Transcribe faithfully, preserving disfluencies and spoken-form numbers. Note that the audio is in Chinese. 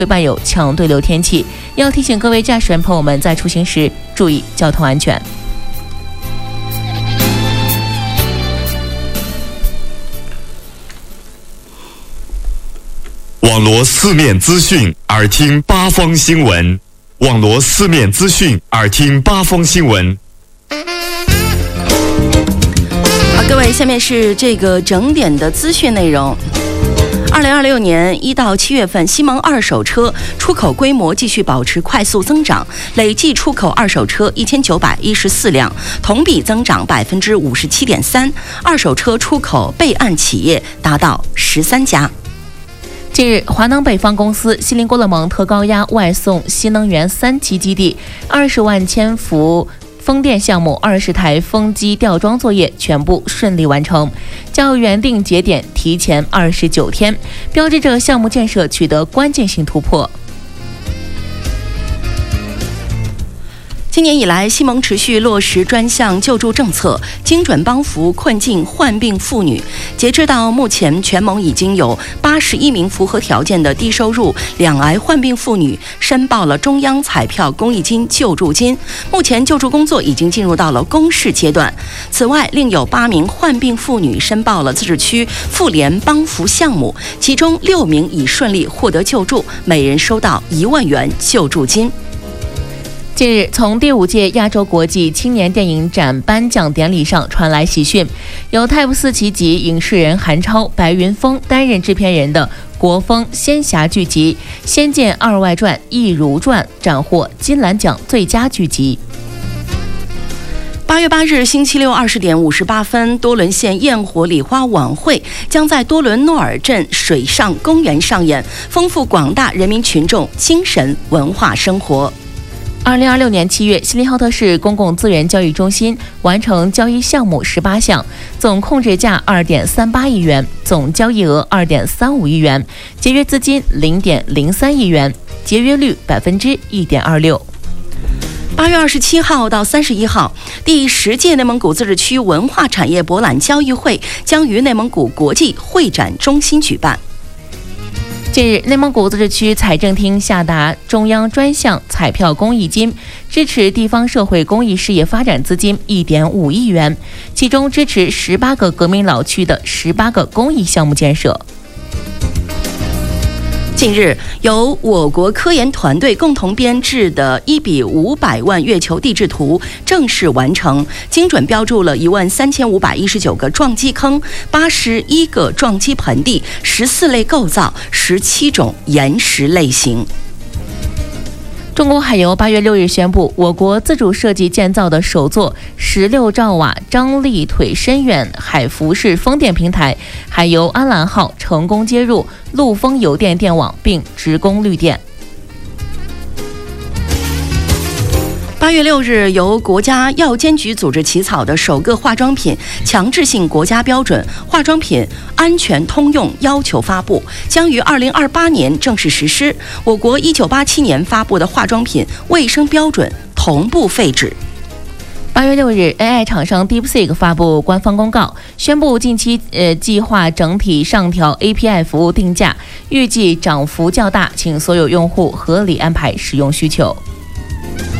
会伴有强对流天气，要提醒各位驾驶员朋友们在出行时注意交通安全。 网罗四面资讯，耳听八方新闻。网罗四面资讯，耳听八方新闻。 好，各位，下面是这个整点的资讯内容。二零二六年一到七月份，西蒙二手车出口规模继续保持快速增长，累计出口二手车一千九百一十四辆，同比增长百分之五十七点三。二手车出口备案企业达到十三家。 近日，华能北方公司锡林郭勒盟特高压外送新能源三期基地二十万千伏风电项目二十台风机吊装作业全部顺利完成，较原定节点提前二十九天，标志着项目建设取得关键性突破。 今年以来，西蒙持续落实专项救助政策，精准帮扶困境患病妇女。截至到目前，全盟已经有八十一名符合条件的低收入两癌患病妇女申报了中央彩票公益金救助金。目前救助工作已经进入到了公示阶段。此外，另有八名患病妇女申报了自治区妇联帮扶项目，其中六名已顺利获得救助，每人收到一万元救助金。 近日，从第五届亚洲国际青年电影展颁奖典礼上传来喜讯，由泰晤士奇级影视人韩超、白云峰担任制片人的国风仙侠剧集《仙剑二外传·异如传》斩获金兰奖最佳剧集。 八月八日星期六二十点五十八分，多伦县焰火礼花晚会将在多伦诺尔镇水上公园上演，丰富广大人民群众精神文化生活。 二零二六年七月，锡林浩特市公共资源交易中心完成交易项目十八项，总控制价二点三八亿元，总交易额二点三五亿元，节约资金零点零三亿元，节约率百分之一点二六。 八月二十七号到三十一号，第十届内蒙古自治区文化产业博览交易会将于内蒙古国际会展中心举办。 近日，内蒙古自治区财政厅下达中央专项彩票公益金，支持地方社会公益事业发展资金一点五亿元，其中支持十八个革命老区的十八个公益项目建设。 近日，由我国科研团队共同编制的一比五百万月球地质图正式完成，精准标注了一万三千五百一十九个撞击坑、八十一个撞击盆地、十四类构造、十七种岩石类型。 中国海油八月六日宣布，我国自主设计建造的首座十六兆瓦张力腿深远海浮式风电平台海油安澜号成功接入陆丰油电电网，并直供绿电。 八月六日，由国家药监局组织起草的首个化妆品强制性国家标准化妆品安全通用要求发布，将于二零二八年正式实施。我国一九八七年发布的化妆品卫生标准同步废止。 八月六日 ，A I 厂商 DeepSeek 发布官方公告，宣布近期呃计划整体上调 A P I 服务定价，预计涨幅较大，请所有用户合理安排使用需求。